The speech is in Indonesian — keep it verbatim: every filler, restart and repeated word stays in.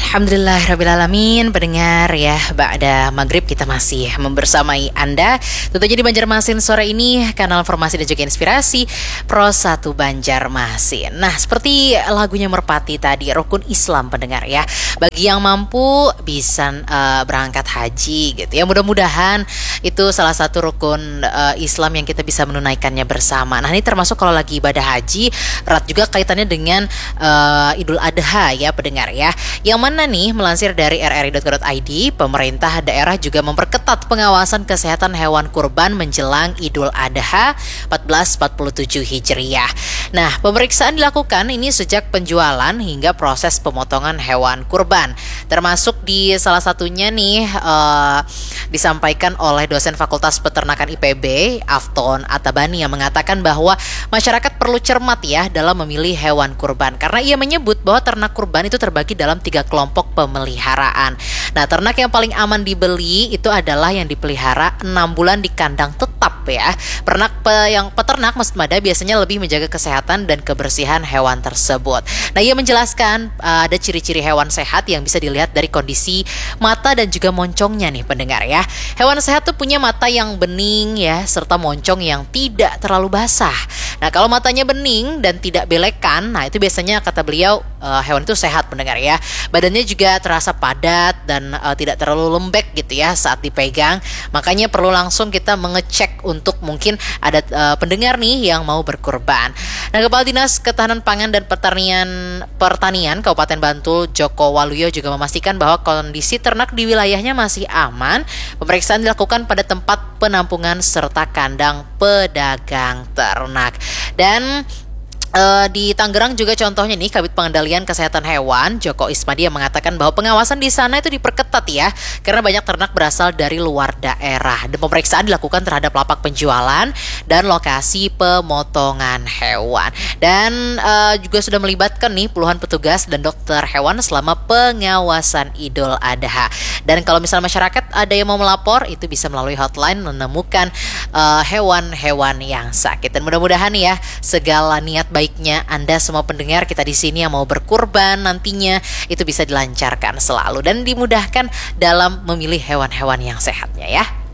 Alhamdulillahirrabbilalamin, pendengar ya, ba'da maghrib kita masih membersamai Anda tentunya di Banjarmasin sore ini, kanal informasi dan juga inspirasi Pro satu Banjarmasin. Nah, seperti lagunya Merpati tadi, rukun Islam pendengar ya, bagi yang mampu bisa uh, berangkat haji gitu ya, mudah-mudahan itu salah satu rukun uh, Islam yang kita bisa menunaikannya bersama. Nah, ini termasuk kalau lagi ibadah haji, erat juga kaitannya dengan uh, Idul Adha ya pendengar ya, yang mana nih melansir dari r r i dot co dot i d, pemerintah daerah juga memperketat pengawasan kesehatan hewan kurban menjelang Idul Adha seribu empat ratus empat puluh tujuh Hijriah. Nah, pemeriksaan dilakukan ini sejak penjualan hingga proses pemotongan hewan kurban. Termasuk di salah satunya nih uh, disampaikan oleh dosen Fakultas Peternakan I P B, Afton Atabani, yang mengatakan bahwa masyarakat perlu cermat ya dalam memilih hewan kurban, karena ia menyebut bahwa ternak kurban itu terbagi dalam tiga kelompok pemeliharaan. Nah, ternak yang paling aman dibeli itu adalah yang dipelihara enam bulan di kandang tetap ya. Pernak pe, yang peternak Masmada biasanya lebih menjaga kesehatan dan kebersihan hewan tersebut. Nah, ia menjelaskan uh, ada ciri-ciri hewan sehat yang bisa dilihat dari kondisi mata dan juga moncongnya nih pendengar ya. Hewan sehat tuh punya mata yang bening ya, serta moncong yang tidak terlalu basah. Nah, kalau matanya bening dan tidak belekan, nah itu biasanya kata beliau uh, hewan itu sehat pendengar ya. Badannya juga terasa padat dan uh, tidak terlalu lembek gitu ya saat dipegang. Makanya perlu langsung kita mengecek untuk mungkin ada uh, pendengar nih yang mau berkurban. Nah, Kepala Dinas Ketahanan Pangan dan Pertanian Pertanian Kabupaten Bantul Joko Waluyo juga memastikan bahwa kondisi ternak di wilayahnya masih aman. Pemeriksaan dilakukan pada tempat penampungan serta kandang pedagang ternak. Dan Uh, di Tangerang juga contohnya nih, Kabid Pengendalian Kesehatan Hewan Joko Ismadi yang mengatakan bahwa pengawasan di sana itu diperketat ya, karena banyak ternak berasal dari luar daerah. Dan pemeriksaan dilakukan terhadap lapak penjualan dan lokasi pemotongan hewan. Dan uh, juga sudah melibatkan nih puluhan petugas dan dokter hewan selama pengawasan Idul Adha. Dan kalau misalnya masyarakat ada yang mau melapor, itu bisa melalui hotline menemukan uh, hewan-hewan yang sakit. Dan mudah-mudahan ya segala niat baiknya Anda semua pendengar kita di sini yang mau berkurban nantinya itu bisa dilancarkan selalu dan dimudahkan dalam memilih hewan-hewan yang sehatnya ya.